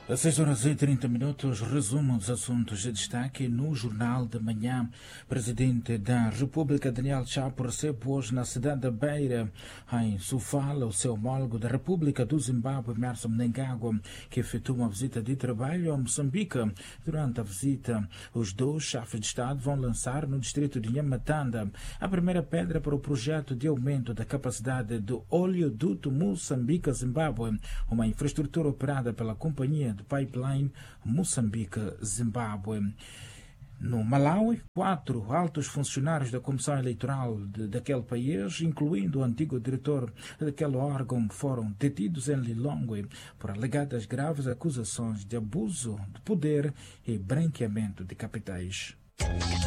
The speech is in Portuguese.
Às 6h30, resumo os assuntos de destaque no Jornal da Manhã. Presidente da República, Daniel Chapo, recebe hoje na cidade da Beira, em Sofala, o seu homólogo da República do Zimbábue, Emmerson Mnangagwa, que efetua uma visita de trabalho a Moçambique. Durante a visita, os dois chefes de Estado vão lançar no distrito de Nhamatanda a primeira pedra para o projeto de aumento da capacidade do oleoduto Moçambique-Zimbábue, uma infraestrutura operada pela companhia do Pipeline Moçambique-Zimbábue. No Malawi, 4 altos funcionários da Comissão Eleitoral daquele país, incluindo o antigo diretor daquele órgão, foram detidos em Lilongwe por alegadas graves acusações de abuso de poder e branqueamento de capitais.